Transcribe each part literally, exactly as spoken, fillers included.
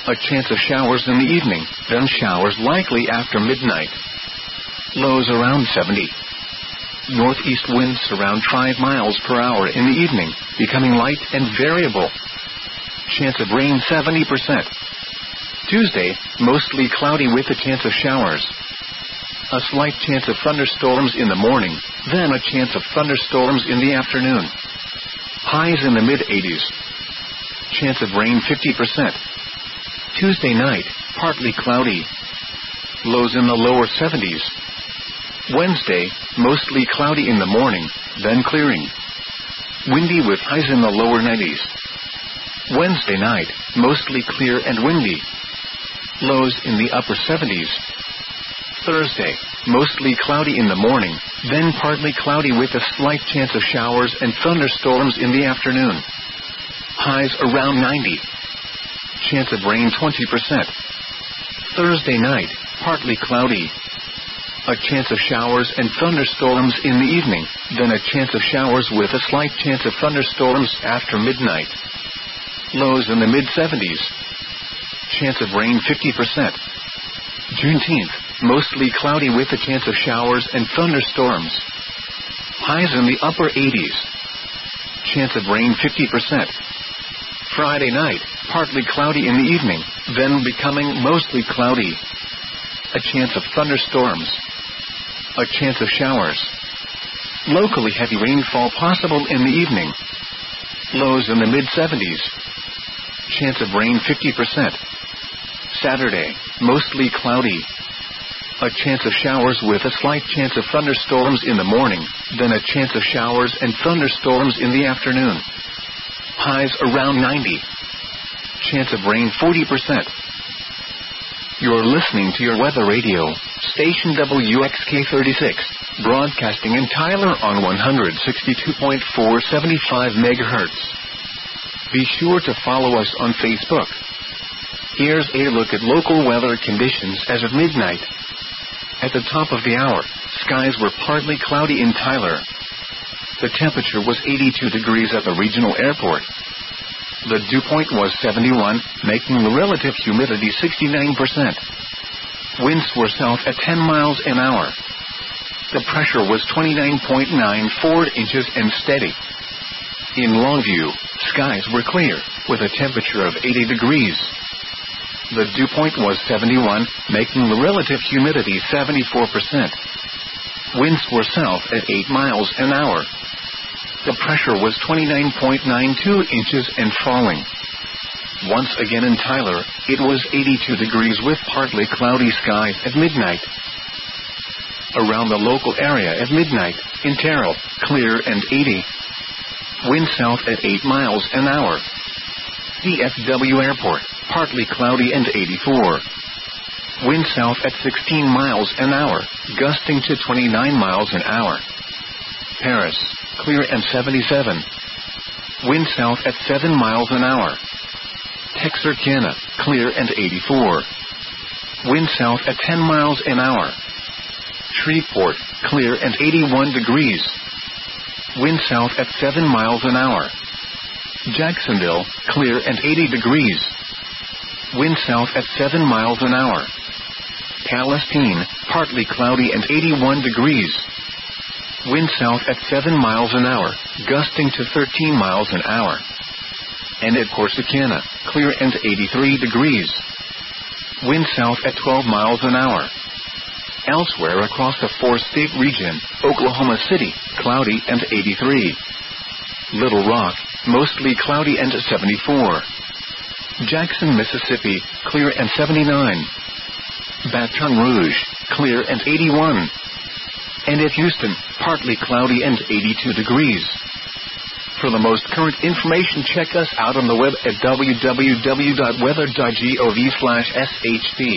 A chance of showers in the evening, then showers likely after midnight. Lows around seventy. Northeast winds around five miles per hour in the evening, becoming light and variable. Chance of rain seventy percent. Tuesday, mostly cloudy with a chance of showers. A slight chance of thunderstorms in the morning, then a chance of thunderstorms in the afternoon. Highs in the mid-eighties. Chance of rain fifty percent. Tuesday night, partly cloudy. Lows in the lower seventies. Wednesday, mostly cloudy in the morning, then clearing. Windy with highs in the lower nineties. Wednesday night, mostly clear and windy. Lows in the upper seventies. Thursday, mostly cloudy in the morning, then partly cloudy with a slight chance of showers and thunderstorms in the afternoon. Highs around ninety. Chance of rain twenty percent. Thursday night, partly cloudy. A chance of showers and thunderstorms in the evening, then a chance of showers with a slight chance of thunderstorms after midnight. Lows in the mid-seventies. Chance of rain fifty percent. Juneteenth, mostly cloudy with a chance of showers and thunderstorms. Highs in the upper eighties. Chance of rain fifty percent. Friday night, partly cloudy in the evening, then becoming mostly cloudy. A chance of thunderstorms. A chance of showers. Locally heavy rainfall possible in the evening. Lows in the mid-seventies. Chance of rain fifty percent. Saturday, mostly cloudy. A chance of showers with a slight chance of thunderstorms in the morning, then a chance of showers and thunderstorms in the afternoon. Highs around ninety. Chance of rain forty percent. You're listening to your weather radio, station W X K thirty-six, broadcasting in Tyler on one sixty-two point four seventy-five megahertz. Be sure to follow us on Facebook. Here's a look at local weather conditions as of midnight. At the top of the hour, skies were partly cloudy in Tyler. The temperature was eighty-two degrees at the regional airport. The dew point was seventy-one, making the relative humidity sixty-nine percent. Winds were south at ten miles an hour. The pressure was twenty-nine point nine four inches and steady. In Longview, skies were clear, with a temperature of eighty degrees. The dew point was seventy-one, making the relative humidity seventy-four percent. Winds were south at eight miles an hour. The pressure was twenty-nine point nine two inches and falling. Once again in Tyler, it was eighty-two degrees with partly cloudy skies at midnight. Around the local area at midnight, in Terrell, clear and eighty. Wind south at eight miles an hour. D F W Airport, partly cloudy and eighty-four. Wind south at sixteen miles an hour, gusting to twenty-nine miles an hour. Paris, clear and seventy-seven. Wind south at seven miles an hour. Texarkana, clear and eighty-four. Wind south at ten miles an hour. Shreveport, clear and eighty-one degrees. Wind south at seven miles an hour. Jacksonville, clear and eighty degrees. Wind south at seven miles an hour. Palestine, partly cloudy and eighty-one degrees. Wind south at seven miles an hour, gusting to thirteen miles an hour. And at Corsicana, clear and eighty-three degrees. Wind south at twelve miles an hour. Elsewhere across the four-state region, Oklahoma City, cloudy and eighty-three. Little Rock, mostly cloudy and seventy-four. Jackson, Mississippi, clear and seventy-nine. Baton Rouge, clear and eighty-one. And at Houston, partly cloudy and eighty-two degrees. For the most current information, check us out on the web at w w w dot weather dot gov slash s h p.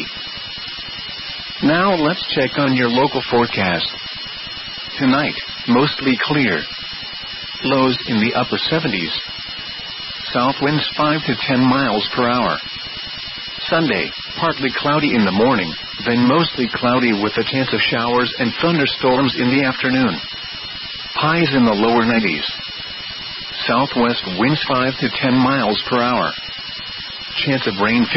Now let's check on your local forecast. Tonight, mostly clear. Lows in the upper seventies. South winds five to ten miles per hour. Sunday, partly cloudy in the morning, then mostly cloudy with a chance of showers and thunderstorms in the afternoon. Highs in the lower nineties. Southwest winds five to ten miles per hour. Chance of rain